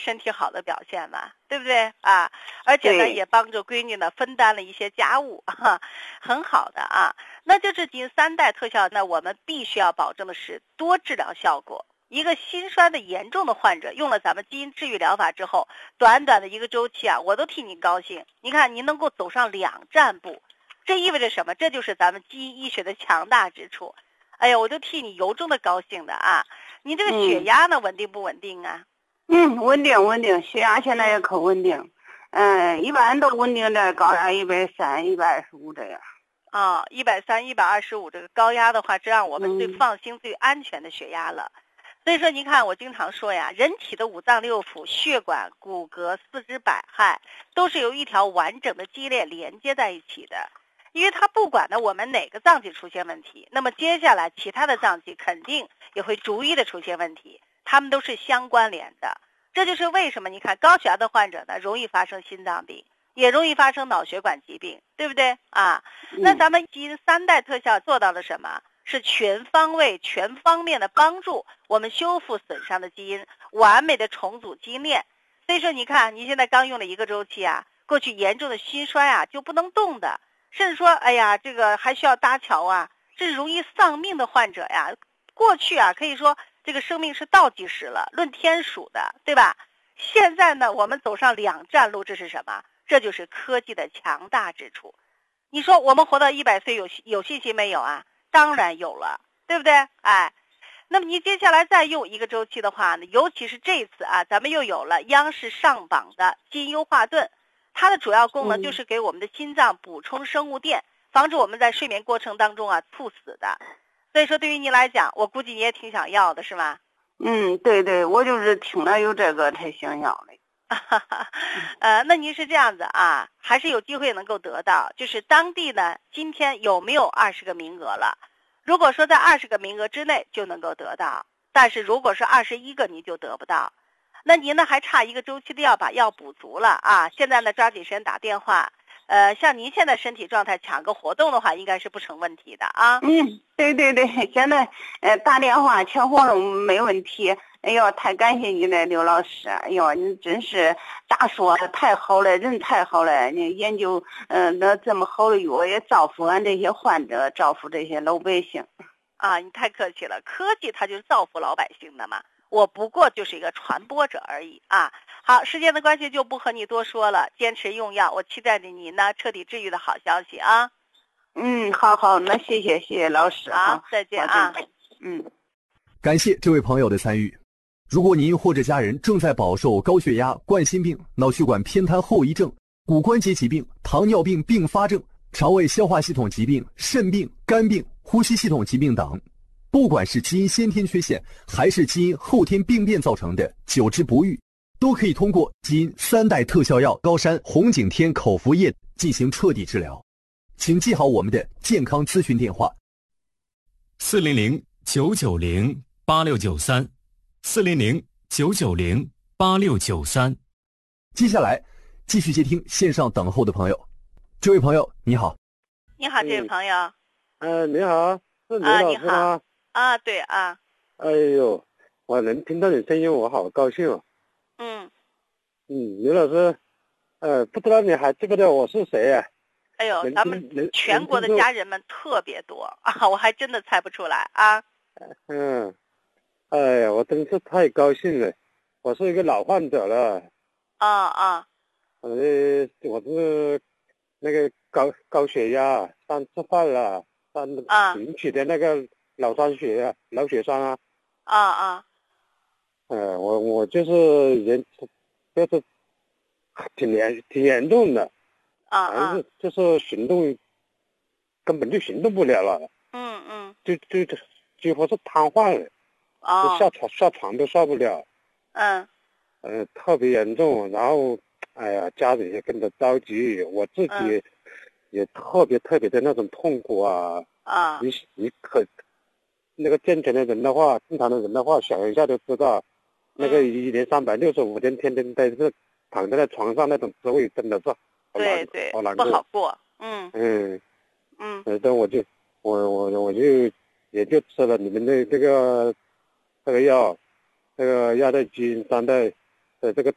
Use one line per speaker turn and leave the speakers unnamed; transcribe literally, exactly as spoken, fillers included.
身体好的表现嘛，对不对啊？而且呢，也帮助闺女呢分担了一些家务，哈，很好的啊。那就是基因三代特效，那我们必须要保证的是多治疗效果。一个心衰的严重的患者用了咱们基因治愈疗法之后，短短的一个周期啊，我都替你高兴。你看，你能够走上两站步，这意味着什么？这就是咱们基因医学的强大之处。哎呀，我都替你由衷的高兴的啊！你这个血压呢，嗯、稳定不稳定啊？
嗯，稳定稳定，血压现在也可稳定。嗯，一般都稳定在高压一百三、一百二十五这样。
啊、哦，一百三、一百二十五这个高压的话，这让我们最放心、嗯、最安全的血压了。所以说，您看，我经常说呀，人体的五脏六腑、血管、骨骼、四肢百骸，都是由一条完整的基因链连接在一起的。因为它不管呢我们哪个脏器出现问题，那么接下来其他的脏器肯定也会逐一的出现问题，它们都是相关联的。这就是为什么你看高血压的患者呢，容易发生心脏病，也容易发生脑血管疾病，对不对啊？那咱们基因三代特效做到了什么？是全方位、全方面的帮助我们修复损伤的基因，完美的重组基因链。所以说，你看你现在刚用了一个周期啊，过去严重的心衰啊就不能动的。甚至说，哎呀，这个还需要搭桥啊，这容易丧命的患者呀，过去啊，可以说这个生命是倒计时了，论天数的，对吧？现在呢，我们走上两站路，这是什么？这就是科技的强大之处。你说我们活到一百岁有有信心没有啊？当然有了，对不对？哎，那么你接下来再用一个周期的话呢，尤其是这次啊，咱们又有了央视上榜的基因优化盾。它的主要功能就是给我们的心脏补充生物电，防止我们在睡眠过程当中啊猝死的。所以说，对于你来讲，我估计你也挺想要的，是吗？
嗯，对对，我就是听了有这个才想要的。
呃，那您是这样子啊，还是有机会能够得到？就是当地呢，今天有没有二十个名额了？如果说在二十个名额之内就能够得到，但是如果是二十一个，你就得不到。那您呢还差一个周期的药把药补足了啊！现在呢抓紧时间打电话，呃，像您现在身体状态抢个活动的话，应该是不成问题的啊。
嗯，对对对，现在呃打电话抢活动没问题。哎呦，太感谢你了，刘老师！哎呦，你真是咋说太好了，人太好了！你研究嗯、呃、那这么好的药，也造福俺这些患者，造福这些老百姓。
啊，你太客气了，科技它就是造福老百姓的嘛。我不过就是一个传播者而已啊！好，时间的关系就不和你多说了，坚持用药，我期待着你呢彻底治愈的好消息啊！
嗯，好好，那谢谢谢谢老师，
好，再见啊！
嗯，
感谢这位朋友的参与。如果您或者家人正在饱受高血压、冠心病、脑血管偏瘫后遗症、骨关节疾病、糖尿病并发症、肠胃消化系统疾病、肾病、肝病、呼吸系统疾病等，不管是基因先天缺陷还是基因后天病变造成的久治不愈，都可以通过基因三代特效药高山红景天口服液进行彻底治疗。请记好我们的健康咨询电话：
四零零九九零八六九三，四零零九九零八六九三。
接下来继续接听线上等候的朋友。这位朋友你好。
你好，这位朋友。
呃，你好，是刘老师吗？
啊，对啊。
哎呦，我能听到你声音，我好高兴哦。
嗯。
嗯，刘老师，呃，不知道你还记不记得我是谁呀、啊？
哎呦，咱们全国的家人们特别多啊，我还真的猜不出来啊。
嗯，哎呀，我真是太高兴了，我是一个老患者了。
啊啊。
呃，我是那个高高血压，三次犯了，三引起的那个脑酸血啊，脑血栓啊。
啊啊。
呃，我我就是严，就是挺严挺严重的。
啊啊。
是就是行动根本就行动不了了。
嗯嗯。
就就几乎是瘫痪了。
哦。
下床下床都下不了。
嗯。
呃，特别严重，然后。哎呀，家里也跟着着急，我自己也特别特别的那种痛苦啊！
啊，
你你可那个健全的人的话，正常的人的话，想一下就知道，那个一年三百六十五天，天天在这躺在那床上那种滋味，真的是好难，
对对，
好难过，
不好过。嗯
嗯
嗯，
反正我就我我我就也就吃了你们的这个这个药，这个药代基因三代的这个